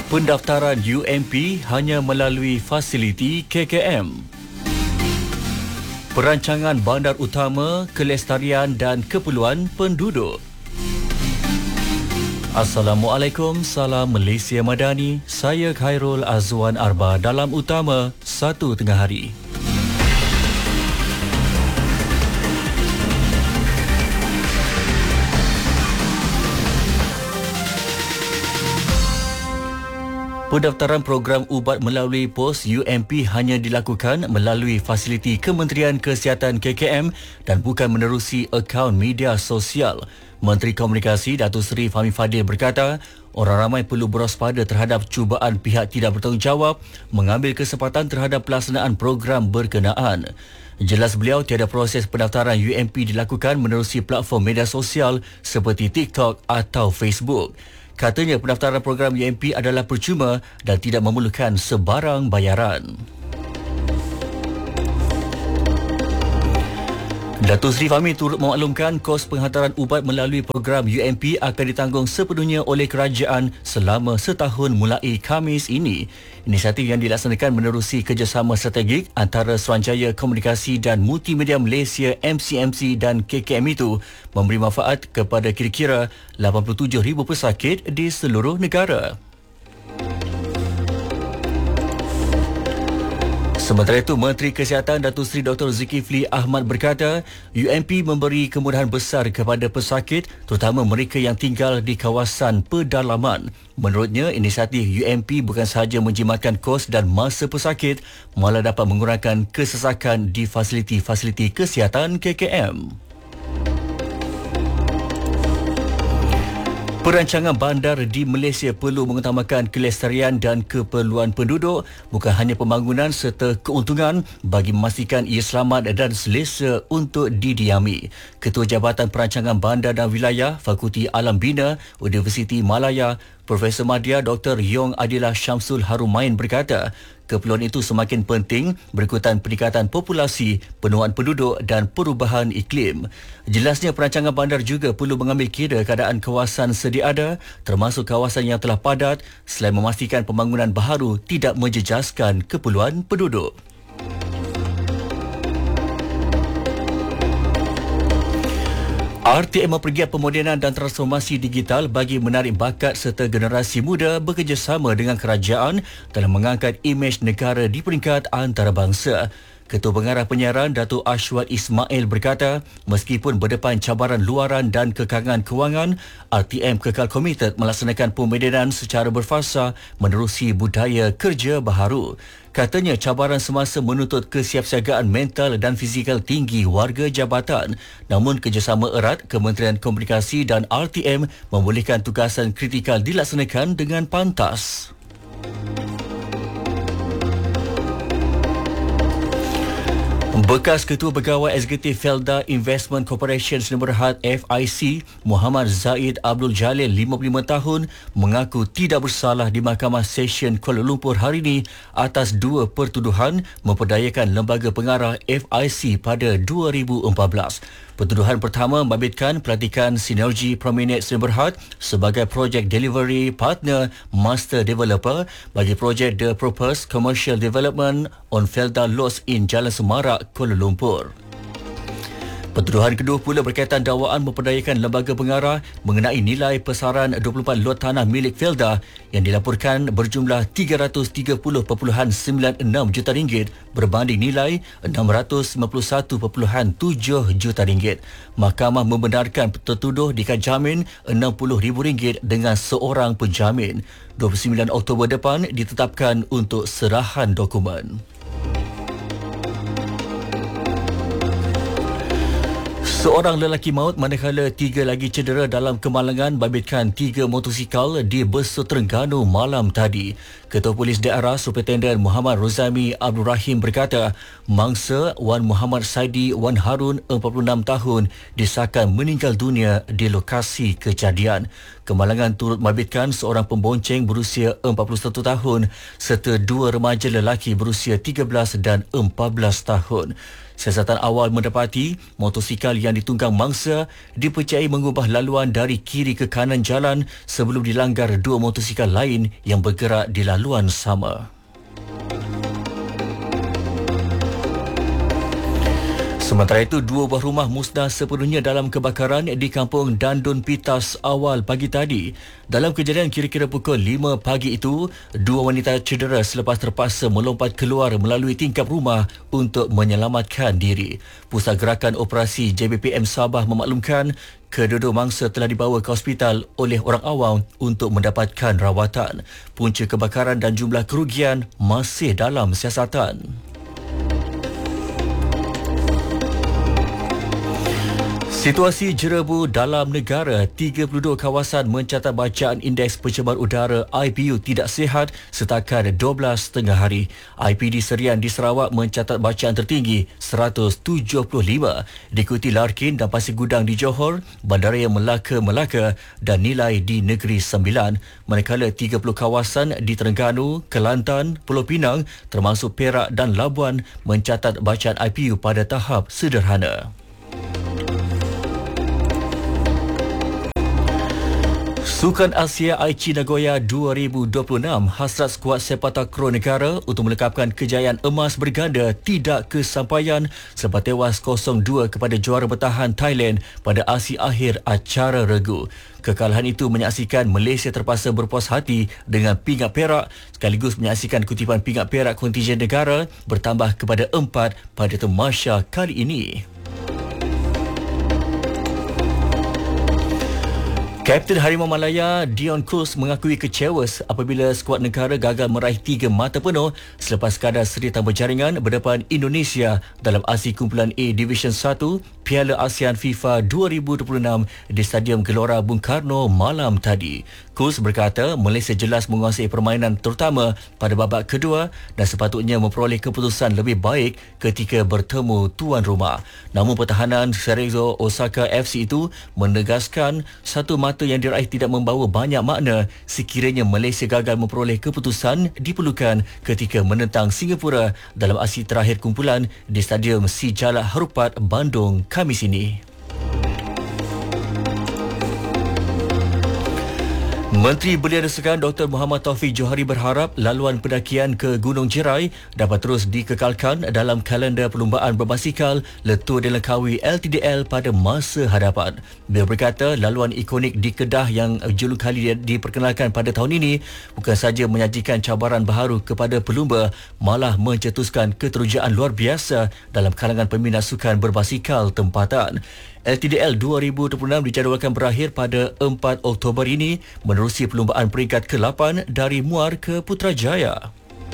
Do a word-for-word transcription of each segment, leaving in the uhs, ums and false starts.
Pendaftaran U M P hanya melalui fasiliti K K M. Perancangan bandar utama, kelestarian dan keperluan penduduk. Assalamualaikum, salam Malaysia Madani. Saya Khairul Azwan Arba dalam utama satu tengah hari. Pendaftaran program ubat melalui pos U M P hanya dilakukan melalui fasiliti Kementerian Kesihatan K K M dan bukan menerusi akaun media sosial. Menteri Komunikasi Datuk Seri Fahmi Fadil berkata, orang ramai perlu berwaspada terhadap cubaan pihak tidak bertanggungjawab mengambil kesempatan terhadap pelaksanaan program berkenaan. Jelas beliau, tiada proses pendaftaran U M P dilakukan menerusi platform media sosial seperti TikTok atau Facebook. Katanya pendaftaran program U M P adalah percuma dan tidak memerlukan sebarang bayaran. Datuk Seri Fahmi turut memaklumkan kos penghantaran ubat melalui program U M P akan ditanggung sepenuhnya oleh kerajaan selama setahun mulai Khamis ini. Inisiatif yang dilaksanakan menerusi kerjasama strategik antara Suruhanjaya Komunikasi dan Multimedia Malaysia M C M C dan K K M itu memberi manfaat kepada kira-kira lapan puluh tujuh ribu pesakit di seluruh negara. Sementara itu, Menteri Kesihatan Datuk Seri Doktor Zulkifli Ahmad berkata, U M P memberi kemudahan besar kepada pesakit, terutama mereka yang tinggal di kawasan pedalaman. Menurutnya, inisiatif U M P bukan sahaja menjimatkan kos dan masa pesakit, malah dapat mengurangkan kesesakan di fasiliti-fasiliti kesihatan K K M. Perancangan bandar di Malaysia perlu mengutamakan kelestarian dan keperluan penduduk, bukan hanya pembangunan serta keuntungan bagi memastikan ia selamat dan selesa untuk didiami. Ketua Jabatan Perancangan Bandar dan Wilayah Fakulti Alam Bina Universiti Malaya, Profesor Madya Doktor Yong Adilah Syamsul Harumain berkata, keperluan itu semakin penting berikutan peningkatan populasi, penuaan penduduk dan perubahan iklim. Jelasnya perancangan bandar juga perlu mengambil kira keadaan kawasan sedia ada, termasuk kawasan yang telah padat, selain memastikan pembangunan baharu tidak menjejaskan keperluan penduduk. R T M mempergiat pemodenan dan transformasi digital bagi menarik bakat serta generasi muda bekerjasama dengan kerajaan dalam mengangkat imej negara di peringkat antarabangsa. Ketua Pengarah Penyiaran Datuk Ashwat Ismail berkata, meskipun berdepan cabaran luaran dan kekangan kewangan, R T M kekal komited melaksanakan pemodenan secara berfasa menerusi budaya kerja baharu. Katanya cabaran semasa menuntut kesiapsiagaan mental dan fizikal tinggi warga jabatan. Namun kerjasama erat Kementerian Komunikasi dan R T M membolehkan tugasan kritikal dilaksanakan dengan pantas. Bekas Ketua Pegawai Eksekutif Felda Investment Corporation Sdn Bhd F I C, Muhammad Zaid Abdul Jalil, lima puluh lima tahun, mengaku tidak bersalah di Mahkamah Session Kuala Lumpur hari ini atas dua pertuduhan memperdayakan lembaga pengarah F I C pada dua ribu empat belas. Pertuduhan pertama membabitkan pelantikan Sinergi Promenade Sdn Bhd sebagai projek delivery partner master developer bagi projek The Proposed Commercial Development on Felda Lots in Jalan Semarak, Kuala Lumpur. Pertuduhan kedua pula berkaitan dakwaan memperdayakan lembaga pengarah mengenai nilai pasaran dua puluh empat lot tanah milik Felda yang dilaporkan berjumlah tiga ratus tiga puluh perpuluhan sembilan enam juta ringgit berbanding nilai enam ratus lima puluh satu perpuluhan tujuh juta ringgit. Mahkamah membenarkan tertuduh dikait jamin enam puluh ribu ringgit dengan seorang penjamin. dua puluh sembilan Oktober depan ditetapkan untuk serahan dokumen. Seorang lelaki maut manakala tiga lagi cedera dalam kemalangan babitkan tiga motosikal di Besar Terengganu malam tadi. Ketua Polis Daerah Superintenden Muhammad Rozami Abdul Rahim berkata, mangsa Wan Muhammad Saidi Wan Harun, empat puluh enam tahun, disahkan meninggal dunia di lokasi kejadian. Kemalangan turut membabitkan seorang pembonceng berusia empat puluh satu tahun serta dua remaja lelaki berusia tiga belas dan empat belas tahun. Siasatan awal mendapati motosikal yang ditunggang mangsa dipercayai mengubah laluan dari kiri ke kanan jalan sebelum dilanggar dua motosikal lain yang bergerak di laluan sama. Sementara itu, dua buah rumah musnah sepenuhnya dalam kebakaran di kampung Dandun Pitas awal pagi tadi. Dalam kejadian kira-kira pukul lima pagi itu, dua wanita cedera selepas terpaksa melompat keluar melalui tingkap rumah untuk menyelamatkan diri. Pusat Gerakan Operasi J B P M Sabah memaklumkan kedua-dua mangsa telah dibawa ke hospital oleh orang awam untuk mendapatkan rawatan. Punca kebakaran dan jumlah kerugian masih dalam siasatan. Situasi jerebu dalam negara, tiga puluh dua kawasan mencatat bacaan Indeks Pencemaran Udara I P U tidak sihat setakat dua belas setengah hari. I P D Serian di Sarawak mencatat bacaan tertinggi seratus tujuh puluh lima, diikuti Larkin dan Pasir Gudang di Johor, Bandaraya Melaka Melaka dan Nilai di Negeri Sembilan. Manakala tiga puluh kawasan di Terengganu, Kelantan, Pulau Pinang termasuk Perak dan Labuan mencatat bacaan I P U pada tahap sederhana. Sukan Asia Aichi Nagoya dua ribu dua puluh enam, hasrat skuad sepak takraw negara untuk melengkapkan kejayaan emas berganda tidak kesampaian selepas tewas kosong dua kepada juara bertahan Thailand pada aksi akhir acara regu. Kekalahan itu menyaksikan Malaysia terpaksa berpuas hati dengan pingat perak sekaligus menyaksikan kutipan pingat perak kontijen negara bertambah kepada empat pada tamasya kali ini. Kapten Harimau Malaya Dion Cruz mengakui kecewa apabila skuad negara gagal meraih tiga mata penuh selepas sekadar seri tanpa jaringan berdepan Indonesia dalam aksi kumpulan A Division satu Piala ASEAN FIFA dua ribu dua puluh enam di Stadium Gelora Bung Karno malam tadi. Cruz berkata Malaysia jelas menguasai permainan terutama pada babak kedua dan sepatutnya memperoleh keputusan lebih baik ketika bertemu tuan rumah. Namun pertahanan Cerezo Osaka F C itu menegaskan satu mata yang diraih tidak membawa banyak makna sekiranya Malaysia gagal memperoleh keputusan diperlukan ketika menentang Singapura dalam aksi terakhir kumpulan di Stadium Sijalak Harupat, Bandung, Khamis ini. Menteri Belia dan Sukan Doktor Muhammad Taufik Johari berharap laluan pendakian ke Gunung Jerai dapat terus dikekalkan dalam kalender perlumbaan berbasikal Letuh dan Langkawi L T D L pada masa hadapan. Beliau berkata laluan ikonik di Kedah yang julu kali diperkenalkan pada tahun ini bukan sahaja menyajikan cabaran baharu kepada pelumba, malah mencetuskan keterujaan luar biasa dalam kalangan peminat sukan berbasikal tempatan. L T D L dua ribu dua puluh enam dijadualkan berakhir pada empat Oktober ini menerusi perlumbaan peringkat ke lapan dari Muar ke Putrajaya.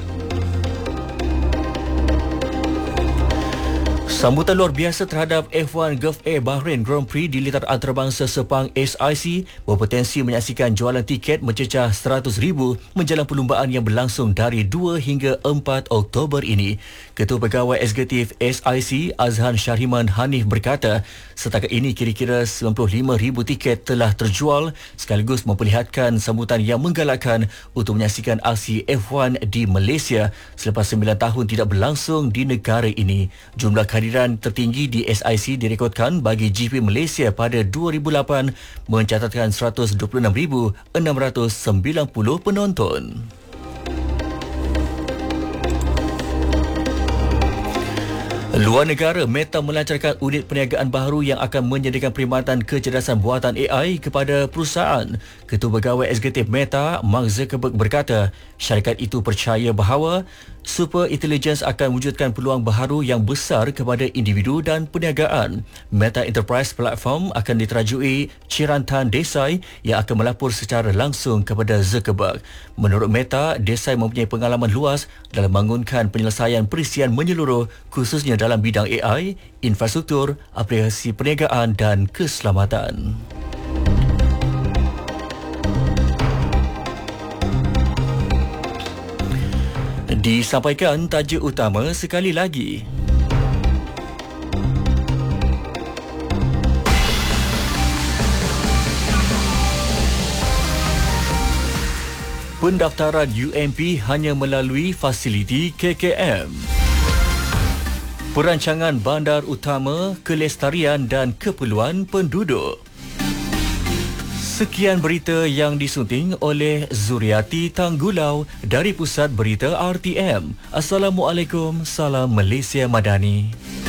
Sambutan luar biasa terhadap F satu Gulf Air Bahrain Grand Prix di litar antarabangsa Sepang S I C berpotensi menyaksikan jualan tiket mencecah seratus ribu menjelang perlumbaan yang berlangsung dari dua hingga empat Oktober ini. Ketua Pegawai Eksekutif S I C Azhan Syariman Hanif berkata setakat ini kira-kira sembilan puluh lima ribu tiket telah terjual sekaligus memperlihatkan sambutan yang menggalakkan untuk menyaksikan aksi F satu di Malaysia selepas sembilan tahun tidak berlangsung di negara ini. Jumlah kehadiran tertinggi di S I C direkodkan bagi G P Malaysia pada dua ribu lapan mencatatkan seratus dua puluh enam ribu enam ratus sembilan puluh penonton. Luar negara, Meta melancarkan unit perniagaan baru yang akan menyediakan perkhidmatan kecerdasan buatan A I kepada perusahaan. Ketua Pegawai Eksekutif Meta, Mark Zuckerberg berkata, syarikat itu percaya bahawa super intelligence akan wujudkan peluang baharu yang besar kepada individu dan perniagaan. Meta Enterprise Platform akan diterajui Chirantan Desai yang akan melapor secara langsung kepada Zuckerberg. Menurut Meta, Desai mempunyai pengalaman luas dalam membangunkan penyelesaian perisian menyeluruh khususnya dalam bidang A I, infrastruktur, aplikasi perniagaan dan keselamatan. Disampaikan tajuk utama sekali lagi. Pendaftaran U M P hanya melalui fasiliti K K M. Perancangan bandar utama, kelestarian dan keperluan penduduk. Sekian berita yang disunting oleh Zuriati Tanggulau dari Pusat Berita R T M. Assalamualaikum, salam Malaysia Madani.